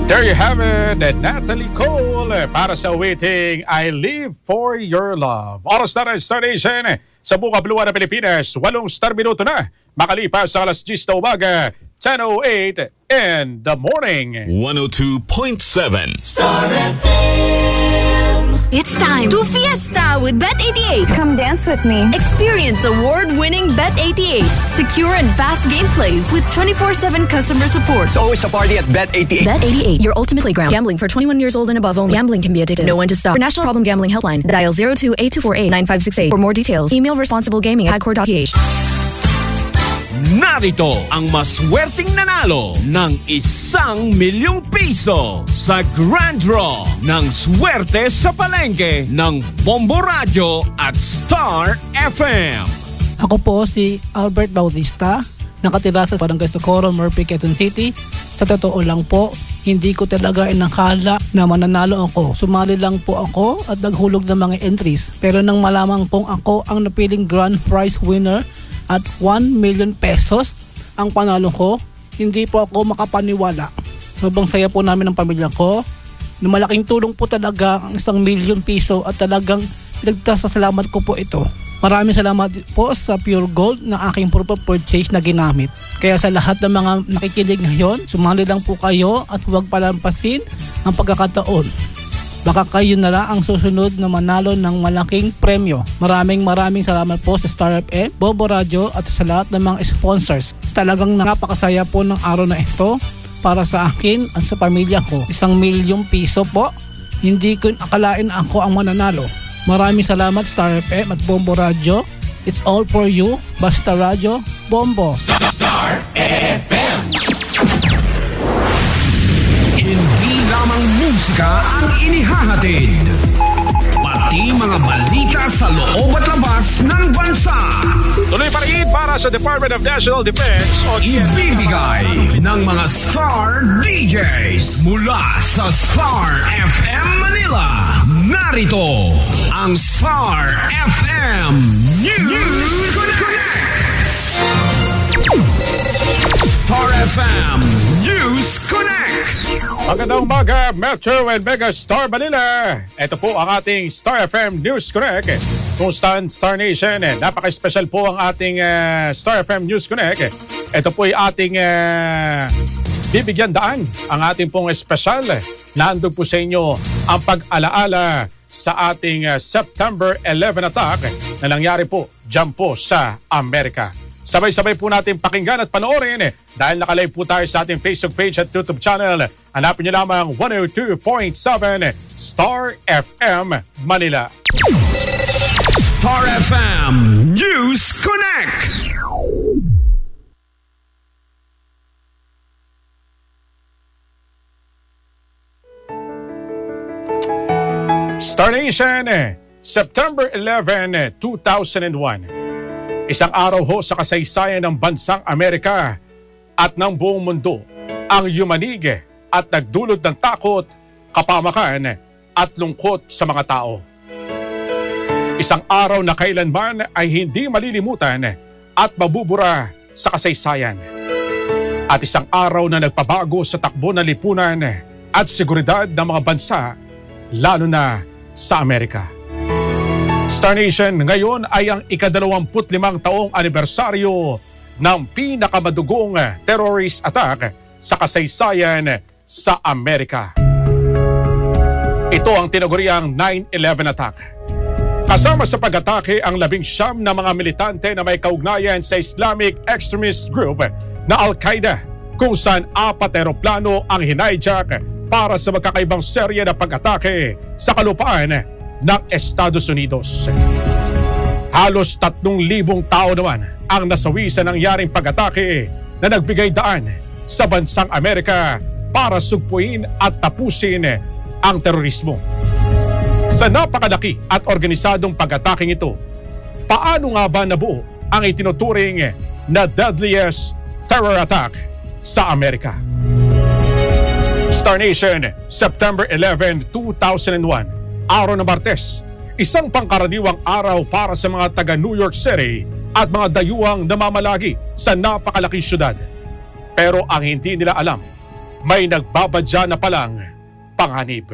There you have it, Natalie Cole para sa waiting I Live For Your Love. Oras na rin, Star Nation, sa buong kabuluhan ng Pilipinas, 8 star minuto na, makalipas sa alas 10 na umaga, 10:08 in the morning. 102.7 Star FM. It's time to fiesta with Bet88. Come dance with me. Experience award-winning Bet88. Secure and fast gameplays with 24/7 customer support. It's always a party at Bet88. Bet88, your ultimate playground. Gambling for 21 years old and above only. Gambling can be addictive. Know when to stop. For National Problem Gambling Helpline, dial 02-8248-9568. For more details, email responsiblegaming@core.ph. Narito ang maswerteng nanalo ng 1,000,000 piso sa Grand Draw ng Swerte sa Palengke ng Bombo Radio at Star FM. Ako po si Albert Bautista, nakatira sa Barangay Socorro, Murphy, Quezon City. Sa totoo lang po, hindi ko talaga inakala na mananalo ako. Sumali lang po ako at naghulog ng mga entries. Pero nang malamang pong ako ang napiling grand prize winner at 1,000,000 pesos ang panalo ko, hindi po ako makapaniwala. Sobrang saya po namin ng pamilya ko. Malaking tulong po talaga ang 1,000,000 piso at talagang pinagsasalamat ko po ito. Maraming salamat po sa Pure Gold na aking proof of purchase na ginamit. Kaya sa lahat ng mga nakikinig ngayon, sumali lang po kayo at huwag palampasin ang pagkakataon. Baka kayo na lang ang susunod na manalo ng malaking premyo. Maraming salamat po sa Star FM, Bobo Radio at sa lahat ng mga sponsors. Talagang napakasaya po ng araw na ito para sa akin at sa pamilya ko. 1,000,000 piso po. Hindi ko akalain ako ang mananalo. Maraming salamat Star FM at Bombo Radio. It's all for you. Basta Radio, Bombo. Star FM. Hindi lamang musika ang inihahatid, pati mga balita sa loob at labas ng bansa. Tuloy pa rin para sa Department of National Defense o Ibibigay ng mga Star DJs mula sa Star FM Manila. Narito ang Star FM News Connect. Star FM News Connect. Magandang umaga, Metro and Mega Star Manila. Ito po ang ating Star FM News Connect. Kung Star Nation, napaka-special po ang ating Star FM News Connect. Ito po ay ating bibigyan daan ang ating pong special. Naandog po sa inyo ang pag-alaala sa ating September 11 attack na nangyari po dyan po sa Amerika. Sabay-sabay po natin pakinggan at panoorin dahil nakalive po tayo sa ating Facebook page at YouTube channel. Hanapin niyo lamang 102.7 Star FM Manila. Star FM News Connect. Star Nation, September 11, 2001. Isang araw ho sa kasaysayan ng bansang Amerika at ng buong mundo ang yumanig at nagdulot ng takot, kapamakan at lungkot sa mga tao. Isang araw na kailanman ay hindi malilimutan at mabubura sa kasaysayan. At isang araw na nagpabago sa takbo ng lipunan at seguridad ng mga bansa, lalo na sa Amerika. Star Nation, ngayon ay ang ika-25 taong anibersaryo ng pinakamadugong terrorist attack sa kasaysayan sa Amerika. Ito ang tinaguriang 9/11 attack. Kasama sa pag-atake ang 19 na mga militante na may kaugnayan sa Islamic extremist group na Al-Qaeda, kung saan 4 eroplano ang hinijack para sa magkakaibang serye na pag-atake sa kalupaan ng Estados Unidos. Halos 3,000 tao naman ang nasawi sa nangyaring pag-atake na nagbigay daan sa bansang Amerika para sugpuin at tapusin ang terorismo. Sa napakalaki at organisadong pag-ataking ito, paano nga ba nabuo ang itinuturing na deadliest terror attack sa Amerika? Star Nation, September 11, 2001. Araw ng Martes, isang pangkaraniwang araw para sa mga taga New York City at mga dayuhang namamalagi sa napakalaking syudad. Pero ang hindi nila alam, may nagbabadya na palang panganib.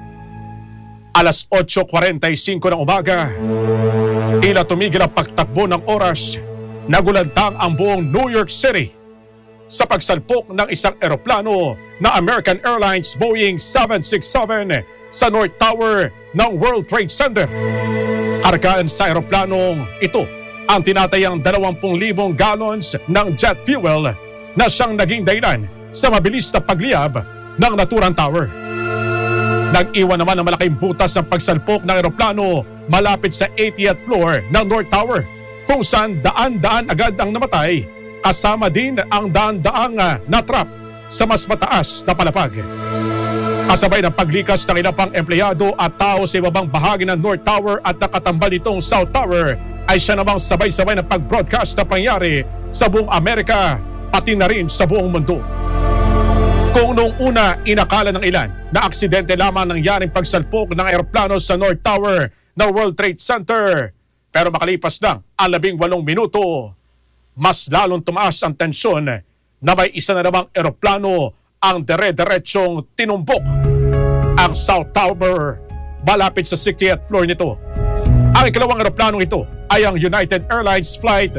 Alas 8:45 ng umaga, tila tumigil ang pagtakbo ng oras, nagulantang ang buong New York City sa pagsalpok ng isang eroplano na American Airlines Boeing 767 sa North Tower ng World Trade Center. Kargaan sa eroplanong ito ang tinatayang 20,000 gallons ng jet fuel na siyang naging dahilan sa mabilis na pagliyab ng naturang tower. Nag-iwan naman ng malaking butas ang pagsalpok ng eroplano malapit sa 80th floor ng North Tower, kung saan daan-daan agad ang namatay, kasama din ang daan-daang natrap sa mas mataas na palapag. Kasabay ng paglikas ng ilang pang empleyado at tao sa ibabang bahagi ng North Tower at nakatambal itong South Tower, ay siya namang sabay-sabay na pag-broadcast na pangyari sa buong Amerika, pati na rin sa buong mundo. Kung noong una inakala ng ilan na aksidente lamang nangyaring pagsalpok ng eroplano sa North Tower ng World Trade Center, pero makalipas lang ang 18 minuto, mas lalong tumaas ang tensyon na may isa na namang eroplano ang dire-diretsyong tinumbok ang South Tower malapit sa 60th floor nito. Ang ikalawang eroplanong ito ay ang United Airlines Flight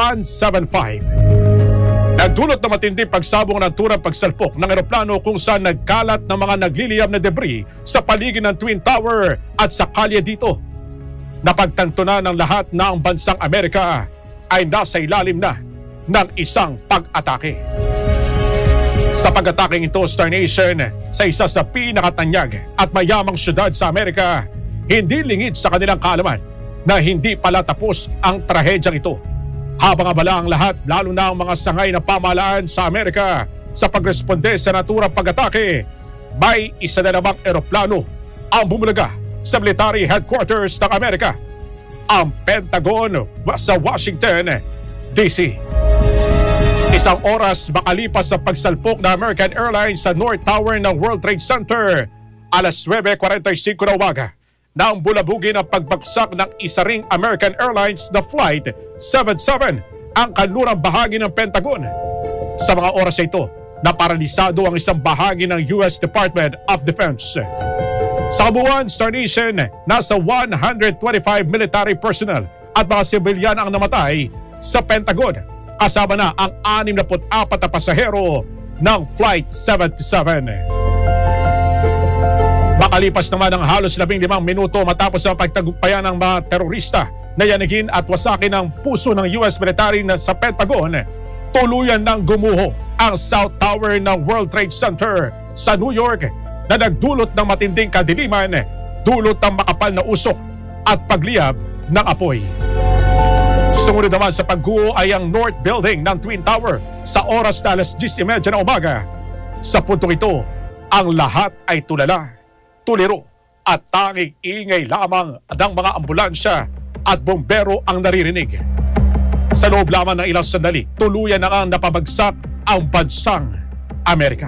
175. Nagdulot na matinding pagsabong ng turang pagsalpok ng eroplano, kung saan nagkalat ng mga nagliliyab na debris sa paligid ng Twin Tower at sa kalye dito. Napagtanto na ng lahat na ang bansang Amerika ay nasa ilalim na ng isang pag-atake. Sa pag-ataking ito, Star Nation, sa isa sa pinakatanyag at mayamang syudad sa Amerika, hindi lingid sa kanilang kaalaman na hindi pala tapos ang trahedyang ito. Habang abala ang lahat, lalo na ang mga sangay na pamahalaan sa Amerika sa pagresponde sa naturang pag-atake, may isa na namang eroplano ang bumulaga sa military headquarters ng Amerika, ang Pentagon sa Washington, D.C. Isang oras makalipas sa pagsalpok ng American Airlines sa North Tower ng World Trade Center, alas 9:45 na umaga, nang bulabugin ang pagbagsak ng isa ring American Airlines na Flight 77 ang kanlurang bahagi ng Pentagon. Sa mga oras ito, naparalisado ang isang bahagi ng US Department of Defense. Sa kabuuan, Star Nation, nasa 125 military personnel at mga sibilyan ang namatay sa Pentagon, kasama na ang 64 na pasahero ng Flight 77. Makalipas naman ang halos 15 minuto matapos ang pagtagumpayan ng mga terorista na yanigin at wasakin ang puso ng US military na sa Pentagon, tuluyan nang gumuho ang South Tower ng World Trade Center sa New York, na nagdulot ng matinding kadiliman, dulot ng makapal na usok at pagliyab ng apoy. Sumunod naman sa pagguho ay ang North Building ng Twin Tower sa oras na alas 10:30 na umaga. Sa puntong ito, ang lahat ay tulala, tuliro at tanging ingay lamang ng mga ambulansya at bombero ang naririnig. Sa loob lamang ng ilang sandali, tuluyan na ang napabagsak ang bansang Amerika.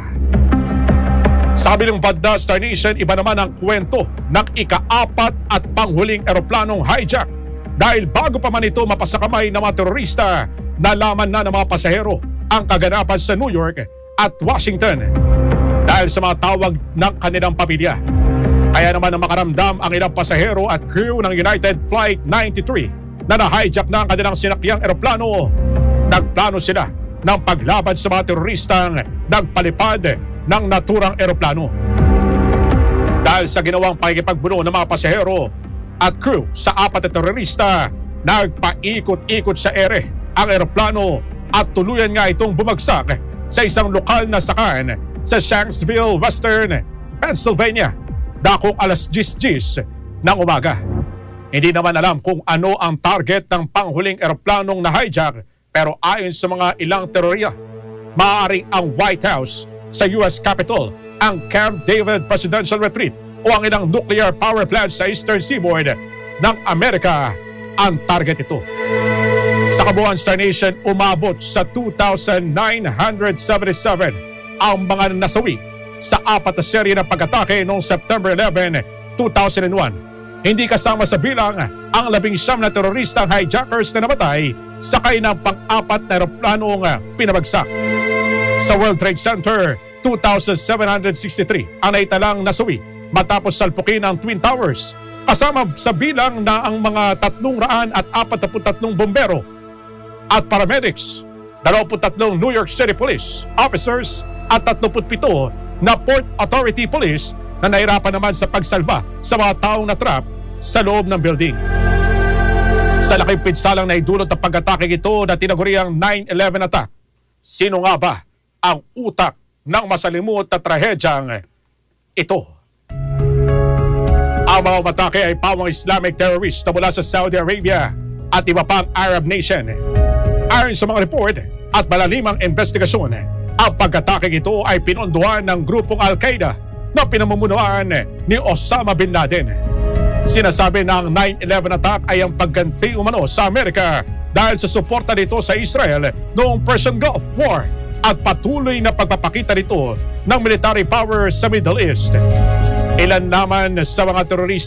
Sa kabilang banda, Star Nation, iba naman ang kwento ng ika-4 at panghuling eroplanong hijack, dahil bago pa man ito mapasakamay ng mga terorista, nalaman na ng mga pasahero ang kaganapan sa New York at Washington dahil sa mga tawag ng kanilang pamilya. Kaya naman na makaramdam ang ilang pasahero at crew ng United Flight 93 na na-hijack na ang kanilang sinakyang eroplano, nagplano sila ng paglaban sa mga teroristang nagpalipad ng naturang eroplano. Dahil sa ginawang pakikipagbuno ng mga pasahero at crew sa 4 na terorista, nagpaikot-ikot sa ere ang eroplano at tuluyan nga itong bumagsak sa isang lokal na sakan sa Shanksville, Western Pennsylvania, dakong alas 10:10 ng umaga. Hindi naman alam kung ano ang target ng panghuling eroplanong na hijack, pero ayon sa mga ilang teorya, maaaring ang White House sa US Capitol, ang Camp David Presidential Retreat o ang ilang nuclear power plants sa Eastern Seaboard ng Amerika ang target ito. Sa kabuuan, Star Nation, umabot sa 2,977 ang mga nasawi sa 4 na serye ng pag-atake noong September 11, 2001. Hindi kasama sa bilang ang 19 na teroristang hijackers na namatay sakay ng pang-4 na eroplanong pinabagsak. Sa World Trade Center, 2,763 ang naitalang nasawi matapos salpukin ang Twin Towers. Kasama sa bilang na ang mga 343 bombero at paramedics, 23 New York City Police officers at 37 na Port Authority Police na nahirapan naman sa pagsalba sa mga taong natrap sa loob ng building. Sa laking pinsalang naidulot ang pag-atake ito na tinaguriang 9/11 attack, sino nga ba ang utak ng masalimuot na trahedyang ito? Ang mga umatake ay pawang Islamic terrorist na mula sa Saudi Arabia at iba pang Arab nation. Ayon sa mga report at malalimang investigasyon, ang pag-atake ito ay pinondohan ng grupong Al-Qaeda na pinamumunuan ni Osama Bin Laden. Sinasabi ng 9/11 attack ay ang pagganti umano sa Amerika dahil sa suporta nito sa Israel noong Persian Gulf War at patuloy na pagpapakita nito ng military power sa Middle East. Ilan naman sa mga terorista